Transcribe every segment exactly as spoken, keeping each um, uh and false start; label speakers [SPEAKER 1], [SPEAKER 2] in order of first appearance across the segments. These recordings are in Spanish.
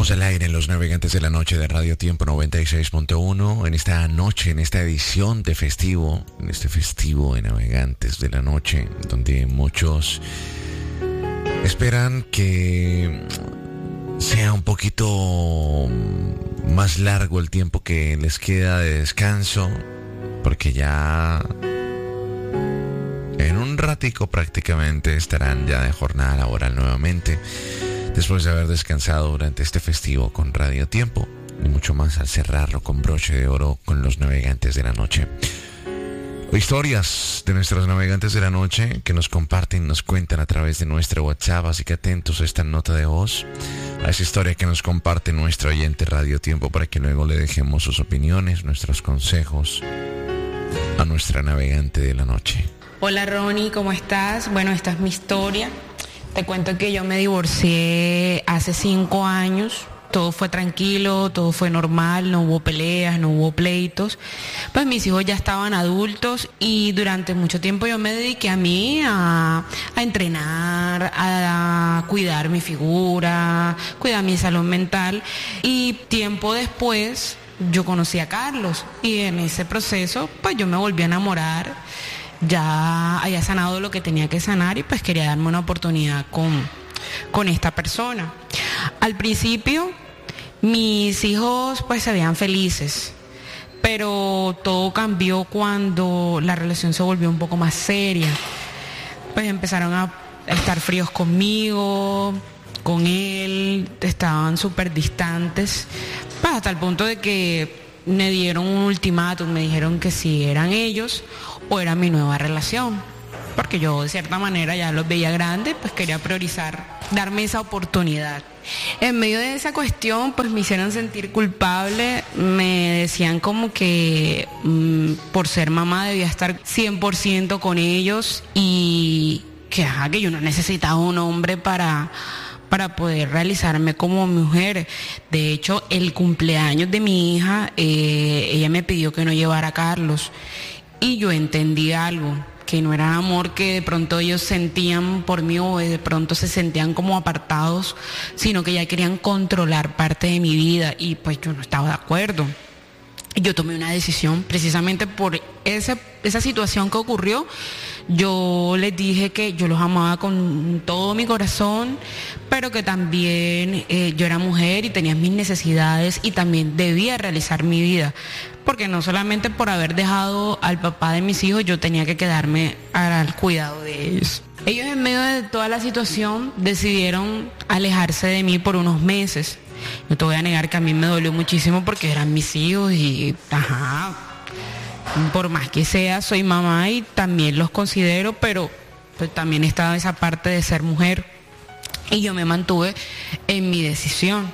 [SPEAKER 1] Estamos al aire en los Navegantes de la Noche de Radio Tiempo noventa y seis punto uno. En esta noche, en esta edición de festivo, en este festivo de Navegantes de la Noche, donde muchos esperan que sea un poquito más largo el tiempo que les queda de descanso, porque ya en un ratico prácticamente estarán ya de jornada laboral nuevamente, después de haber descansado durante este festivo con Radio Tiempo, y mucho más al cerrarlo con broche de oro con los Navegantes de la Noche. Historias de nuestros Navegantes de la Noche que nos comparten, nos cuentan a través de nuestro WhatsApp, así que atentos a esta nota de voz, a esa historia que nos comparte nuestro oyente Radio Tiempo, para que luego le dejemos sus opiniones, nuestros consejos a nuestra Navegante de la Noche.
[SPEAKER 2] Hola Ronnie, ¿cómo estás? Bueno, esta es mi historia. Te cuento que yo me divorcié hace cinco años. Todo fue tranquilo, todo fue normal, no hubo peleas, no hubo pleitos. Pues mis hijos ya estaban adultos y durante mucho tiempo yo me dediqué a mí a, a entrenar, a cuidar mi figura, cuidar mi salud mental. Y tiempo después yo conocí a Carlos y en ese proceso pues yo me volví a enamorar. Ya había sanado lo que tenía que sanar y pues quería darme una oportunidad con, con esta persona. Al principio mis hijos pues se veían felices, pero todo cambió cuando la relación se volvió un poco más seria. Pues empezaron a estar fríos conmigo, con él, estaban súper distantes, pues hasta el punto de que me dieron un ultimátum, me dijeron que si eran ellos o era mi nueva relación, porque yo de cierta manera ya los veía grandes, pues quería priorizar, darme esa oportunidad. En medio de esa cuestión, pues me hicieron sentir culpable, me decían como que mmm, por ser mamá debía estar cien por ciento con ellos y que, ajá, que yo no necesitaba un hombre para... para poder realizarme como mujer. De hecho, el cumpleaños de mi hija, eh, ella me pidió que no llevara a Carlos. Y yo entendí algo, que no era amor que de pronto ellos sentían por mí o de pronto se sentían como apartados, sino que ya querían controlar parte de mi vida y pues yo no estaba de acuerdo. Yo tomé una decisión precisamente por ese, esa situación que ocurrió. Yo les dije que yo los amaba con todo mi corazón, pero que también eh, yo era mujer y tenía mis necesidades y también debía realizar mi vida, porque no solamente por haber dejado al papá de mis hijos, yo tenía que quedarme al cuidado de ellos. Ellos en medio de toda la situación decidieron alejarse de mí por unos meses. No te voy a negar que a mí me dolió muchísimo porque eran mis hijos y, ajá, por más que sea, soy mamá y también los considero, pero pues, también estaba esa parte de ser mujer y yo me mantuve en mi decisión.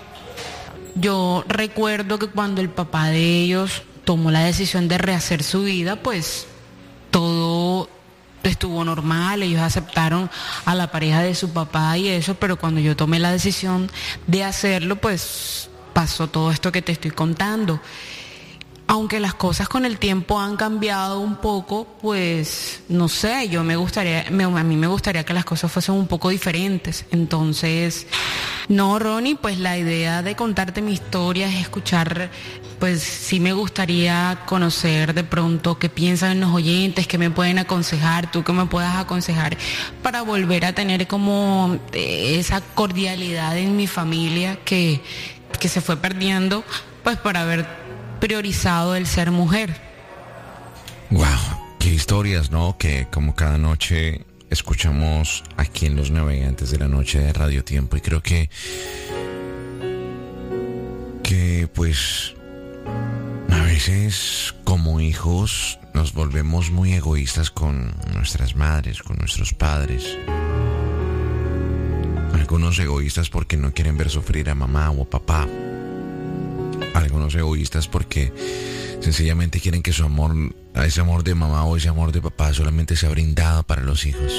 [SPEAKER 2] Yo recuerdo que cuando el papá de ellos tomó la decisión de rehacer su vida, pues todo estuvo normal, ellos aceptaron a la pareja de su papá y eso, pero cuando yo tomé la decisión de hacerlo, pues pasó todo esto que te estoy contando. Aunque las cosas con el tiempo han cambiado un poco, pues no sé, yo me gustaría, me, a mí me gustaría que las cosas fuesen un poco diferentes. Entonces, no, Ronnie, pues la idea de contarte mi historia es escuchar, pues sí me gustaría conocer de pronto qué piensan los oyentes, qué me pueden aconsejar, tú qué me puedas aconsejar para volver a tener como esa cordialidad en mi familia que, que se fue perdiendo, pues por haber priorizado el ser mujer.
[SPEAKER 1] Wow, qué historias, ¿no? Que como cada noche escuchamos aquí en los Navegantes de la Noche de Radio Tiempo, y creo que que pues a veces como hijos nos volvemos muy egoístas con nuestras madres, con nuestros padres. Algunos egoístas porque no quieren ver sufrir a mamá o a papá. Algunos egoístas porque sencillamente quieren que su amor, ese amor de mamá o ese amor de papá solamente sea brindado para los hijos.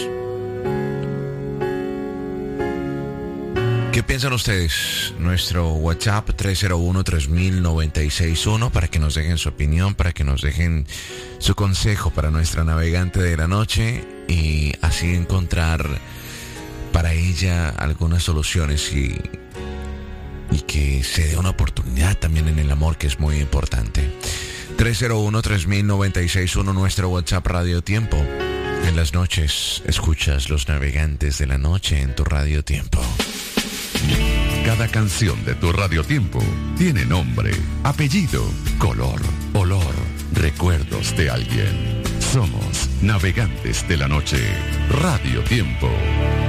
[SPEAKER 1] ¿Qué piensan ustedes? Nuestro WhatsApp tres cero uno, tres mil, noventa y seis uno para que nos dejen su opinión, para que nos dejen su consejo para nuestra navegante de la noche y así encontrar para ella algunas soluciones y y que se dé una oportunidad también en el amor, que es muy importante. tres cero uno, tres mil, noventa y seis uno, nuestro WhatsApp Radio Tiempo. En las noches escuchas Los Navegantes de la Noche en tu Radio Tiempo.
[SPEAKER 3] Cada canción de tu Radio Tiempo tiene nombre, apellido, color, olor, recuerdos de alguien. Somos Navegantes de la Noche, Radio Tiempo.